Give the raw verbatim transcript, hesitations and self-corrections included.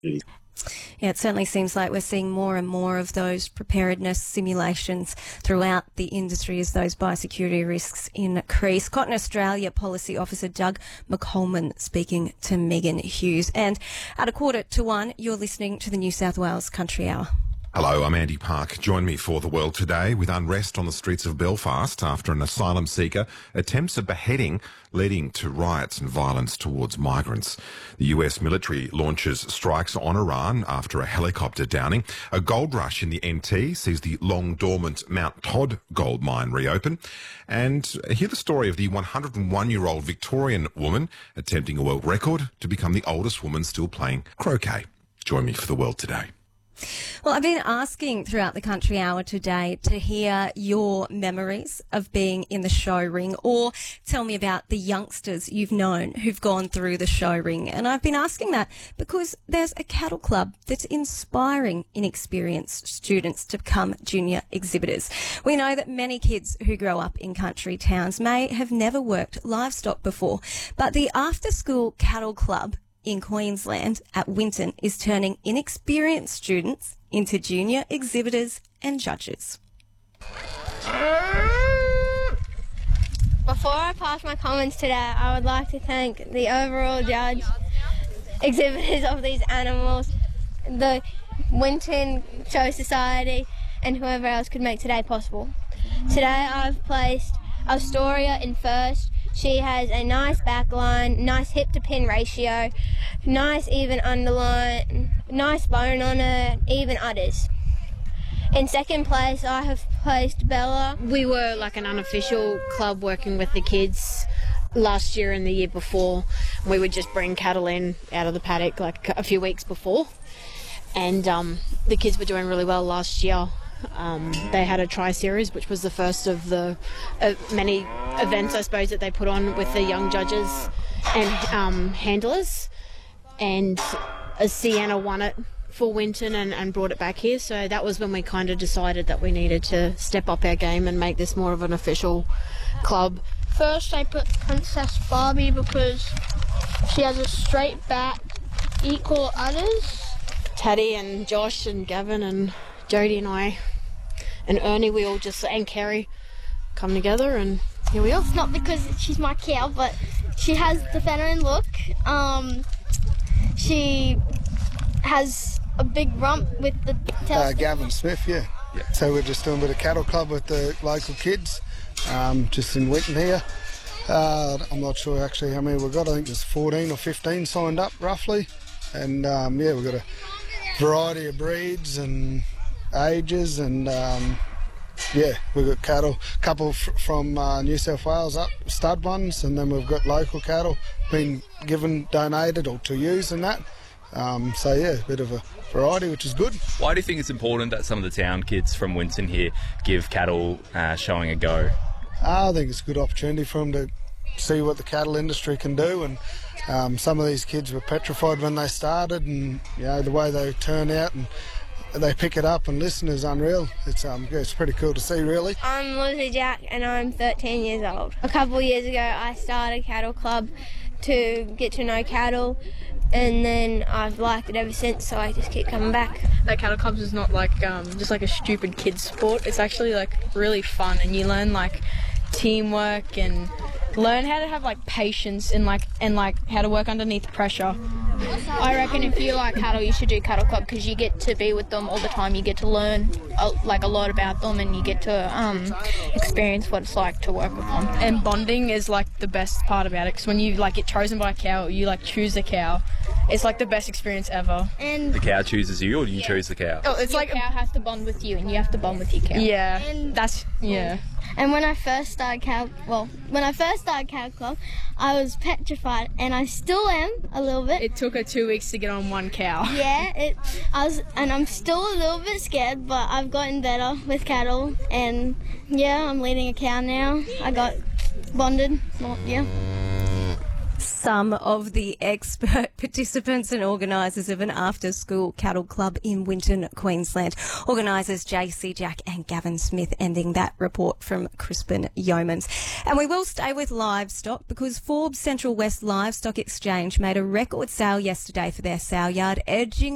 Yeah, it certainly seems like we're seeing more and more of those preparedness simulations throughout the industry as those biosecurity risks increase. Cotton Australia Policy Officer Doug McColman speaking to Megan Hughes. And at a quarter to one, you're listening to the New South Wales Country Hour. Hello, I'm Andy Park. Join me for The World Today. With unrest on the streets of Belfast after an asylum seeker attempts a beheading leading to riots and violence towards migrants. The U S military launches strikes on Iran after a helicopter downing. A gold rush in the N T sees the long-dormant Mount Todd gold mine reopen. And hear the story of the one hundred and one-year-old Victorian woman attempting a world record to become the oldest woman still playing croquet. Join me for The World Today. Well, I've been asking throughout the Country Hour today to hear your memories of being in the show ring, or tell me about the youngsters you've known who've gone through the show ring. And I've been asking that because there's a cattle club that's inspiring inexperienced students to become junior exhibitors. We know that many kids who grow up in country towns may have never worked livestock before, but the after-school cattle club in Queensland at Winton is turning inexperienced students into junior exhibitors and judges. Before I pass my comments today, I would like to thank the overall judge, exhibitors of these animals, the Winton Show Society, and whoever else could make today possible. Today I've placed Astoria in first. She has a nice back line, nice hip to pin ratio, nice even underline, nice bone on her, even udders. In second place, I have placed Bella. We were like an unofficial club working with the kids last year and the year before. We would just bring cattle in out of the paddock like a few weeks before. And um, the kids were doing really well last year. Um, they had a tri-series, which was the first of the uh, many events, I suppose, that they put on with the young judges and um, handlers. And uh, Sienna won it for Winton and, and brought it back here. So that was when we kind of decided that we needed to step up our game and make this more of an official club. First, I put Princess Barbie because she has a straight back, equal udders. Taddy and Josh and Gavin and Jodie and I and Ernie, we all just, and Kerry, come together, and here we are. It's not because she's my cow, but she has the feminine look. Um, she has a big rump with the... Uh, Gavin Smith, yeah. yeah. So we're just doing a bit of cattle club with the local kids, um, just in Winton here. Uh, I'm not sure actually how many we've got. I think there's fourteen or fifteen signed up, roughly. And, um, yeah, we've got a variety of breeds and ages, and um, yeah, we've got cattle, a couple f- from uh, New South Wales up, stud ones, and then we've got local cattle being given, donated or to use and that. Um, so yeah, a bit of a variety, which is good. Why do you think it's important that some of the town kids from Winton here give cattle uh, showing a go? Uh, I think it's a good opportunity for them to see what the cattle industry can do, and um, some of these kids were petrified when they started, and you know the way they turn out and they pick it up and listen is unreal. It's um, yeah, it's pretty cool to see, really. I'm Lucy Jack and I'm thirteen years old. A couple of years ago I started a cattle club to get to know cattle, and then I've liked it ever since, so I just keep coming back. That cattle clubs is not like um, just like a stupid kids sport. It's actually like really fun, and you learn like teamwork and learn how to have like patience and like and like how to work underneath pressure. I reckon if you like cattle, you should do cattle club because you get to be with them all the time. You get to learn uh, like a lot about them, and you get to um, experience what it's like to work with them. And bonding is like the best part about it, because when you like get chosen by a cow, you like choose a cow. It's like the best experience ever. And the cow chooses you, or do you choose the cow? Oh, it's your like cow has to bond with you, and you have to bond with your cow. Yeah, and, that's yeah. And when I first started cow, well, when I first started cow club, I was petrified, and I still am a little bit. It took her two weeks to get on one cow. Yeah, it. I was, and I'm still a little bit scared, but I've gotten better with cattle, and yeah, I'm leading a cow now. I got bonded. Well, yeah. Some of the expert participants and organisers of an after-school cattle club in Winton, Queensland. Organisers J C Jack and Gavin Smith, ending that report from Crispin Yeomans. And we will stay with livestock because Forbes Central West Livestock Exchange made a record sale yesterday for their sow yard, edging